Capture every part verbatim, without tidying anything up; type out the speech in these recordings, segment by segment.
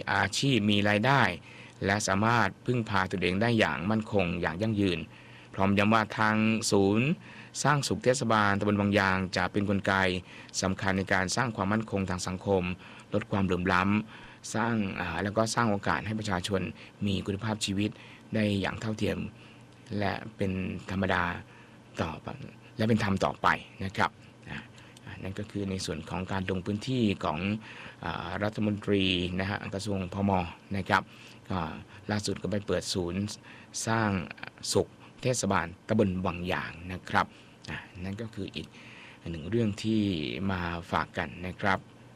อาชีพมีรายได้และสามารถพึ่งพาตัวเองได้อย่างมั่นคงอย่างยั่งยืนพร้อมย้ำว่าทางศูนย์สร้างสุขเทศบาลตำบลบางยางจะเป็นกลไกสำคัญในการสร้างความมั่นคงทางสังคมลดความเหลื่อมล้ำสร้างแล้วก็สร้างโอกาสให้ประชาชนมีคุณภาพชีวิตได้อย่างเท่าเทียมและเป็นธรรมดาต่อและเป็นธรรมต่อไปนะครับนั่นก็คือในส่วนของการลงพื้นที่ของรัฐมนตรีนะฮะกระทรวงพมนะครับก็ล่าสุดก็ไปเปิดศูนย์สร้างสุขเทศบาลตำบลบางยางนะครับนั่นก็คืออีกหนึ่งเรื่องที่มาฝากกันนะครับ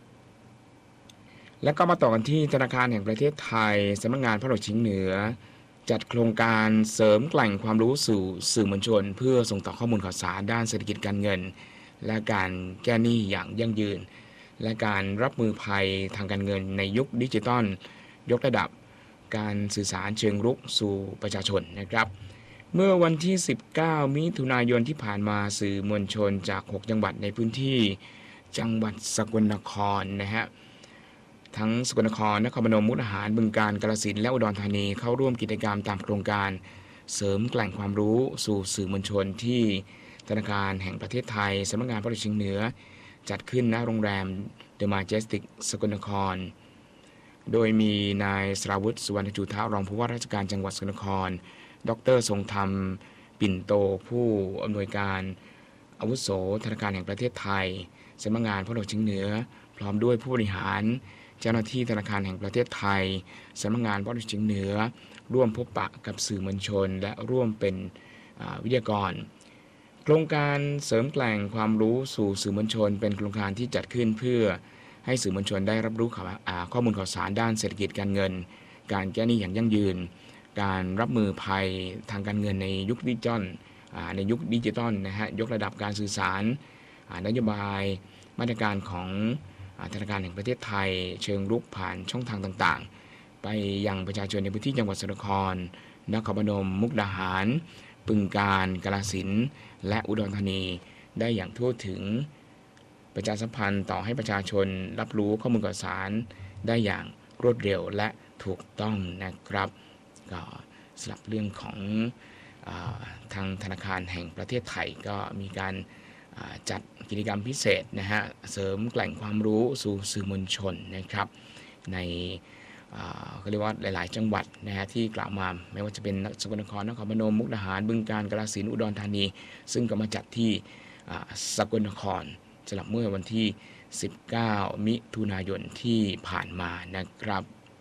แล้วก็มาต่อกันที่ธนาคารแห่งประเทศไทยสำนักงานพระนครเฉียงเหนือจัดโครงการเสริมแกล่งความรู้สู่สื่อมวลชนเพื่อส่งต่อข้อมูลข่าวสารด้านเศรษฐกิจการเงินและการแก้หนี้อย่างยั่งยืนและการรับมือภัยทางการเงินในยุคดิจิทัลยกระดับการสื่อสารเชิงรุกสู่ประชาชนนะครับเมื่อวันที่สิบเก้ามิถุนายนที่ผ่านมาสื่อมวลชนจากหกจังหวัดในพื้นที่จังหวัดสกลนครนะฮะทั้งสกลนครนครพนมมุกดาหารบึงกาฬกาฬสินธุ์และอุดรธานีเข้าร่วมกิจกรรมตามโครงการเสริมแกล่งความรู้สู่สื่อมวลชนที่ธนาคารแห่งประเทศไทยสำนักงานพระนครเฉียงเหนือจัดขึ้นณโรงแรม The Majestic สกลนครโดยมีนายสราวุฒิสุวรรณจุฑารองผู้ว่าราชการจังหวัดสกลนครดร.ทรงธรรมปิ่นโตผู้อำนวยการอาวุโสธนาคารแห่งประเทศไทยสำนักงานพระนครเฉียงเหนือพร้อมด้วยผู้บริหารเจ้าหน้าที่ธนาคารแห่งประเทศไทยสำนักงานพระนครเฉียงเหนือร่วมพบปะกับสื่อมวลชนและร่วมเป็นวิทยากรโครงการเสริมแกล่งความรู้สู่สื่อมวลชนเป็นโครงการที่จัดขึ้นเพื่อให้สื่อมวลชนได้รับรู้ข้อมูลข่าวสารด้านเศรษฐกิจการเงินการแก้หนี้อย่างยั่งยืนการรับมือภัยทางการเงินในยุคดิจิทัลในยุคดิจิทัลนะฮะยกระดับการสื่อสารนโยบายมาตรการของธนาคารแห่งประเทศไทยเชิงรุกผ่านช่องทางต่างๆไปยังประชาชนในพื้นที่จังหวัดสกลนครนครพนมมุกดาหารบึงกาฬกาฬสินธุ์และอุดรธานีได้อย่างทั่วถึงประชาสัมพันธ์ต่อให้ประชาชนรับรู้ข้อมูลข่าวสารได้อย่างรวดเร็วและถูกต้องนะครับก็สำหรับเรื่องของอาทางธนาคารแห่งประเทศไทยก็มีการจัดกิจกรรมพิเศษนะฮะเสริมแกล่งความรู้สู่สื่อมวลชนนะครับในเขาเรียกว่าหลายๆจังหวัดนะฮะที่กล่าวมาไม่ว่าจะเป็นสกลนครนครพนมมุกดาหารบึงกาฬกาฬสินธุ์อุดรธานีซึ่งก็มาจัดที่สกลนครสำหรับเมื่อวันที่สิบเก้ามิถุนายนที่ผ่านมานะครับ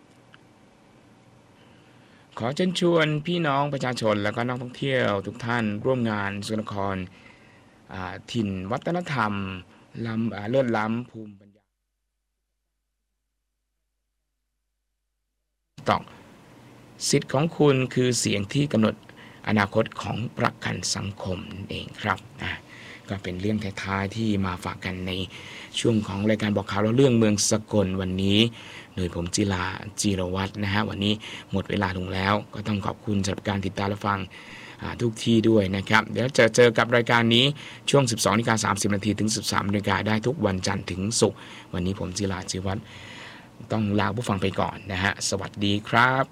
ขอเชิญชวนพี่น้องประชาชนและก็นักท่องเที่ยวทุกท่านร่วมงานสกลนครถิ่นวัฒนธรรมล้ำเลิศล้ำภูมิปัญญาต่อสิทธิ์ของคุณคือเสียงที่กำหนดอนาคตของประกันสังคมนั่นเองครับก็เป็นเรื่องท้ายๆที่มาฝากกันในช่วงของรายการบอกข่าวเรื่องเมืองสกลวันนี้โดยผมจิราจิรวัฒน์นะฮะวันนี้หมดเวลาลงแล้วก็ต้องขอบคุณสำหรับการติดตามและฟังทุกที่ด้วยนะครับเดี๋ยวจะเจอกับรายการนี้ช่วง สิบสองนาฬิกาสามสิบนาทีถึง สิบสามนาฬิกาได้ทุกวันจันทร์ถึงศุกร์วันนี้ผมจิราจิรวัฒน์ต้องลาผู้ฟังไปก่อนนะฮะสวัสดีครับ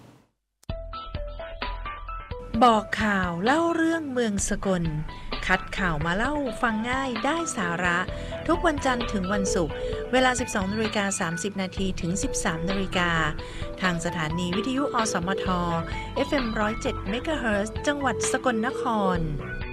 บอกข่าวเล่าเรื่องเมืองสกลคัดข่าวมาเล่าฟังง่ายได้สาระทุกวันจันทร์ถึงวันศุกร์เวลา สิบสองนาฬิกาสามสิบนาทีถึง สิบสามนาฬิกาทางสถานีวิทยุอสมท เอฟ เอ็ม หนึ่งศูนย์เจ็ด เมกะเฮิรตซ์ จังหวัดสกลนคร